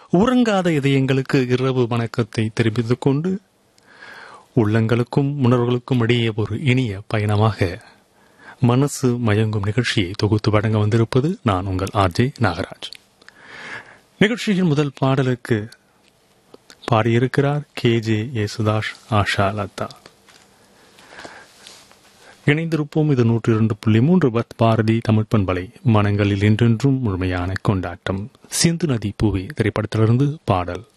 உறங்காத இதயங்களுக்கு இரவு வணக்கத்தை தெரிவித்துக் கொண்டு உள்ளங்களுக்கும் உணர்வுகளுக்கும் இடையே ஒரு இனிய பயணமாக மனசு மயங்கும் நிகழ்ச்சியை தொகுத்து வழங்க வந்திருப்பது நான் உங்கள் ஆர்ஜே நாகராஜ். நிகழ்ச்சியின் முதல் பாடலுக்கு பாடியிருக்கிறார் KJ யேசுதாஸ், ஆஷா லதா. இணைந்திருப்போம். இது 102.3 பத் பாரதி தமிழ் பண்பலை. மனங்களில் என்றென்றும் முழுமையான கொண்டாட்டம். சிந்து நதி பூவே திரைப்படத்திலிருந்து பாடல்.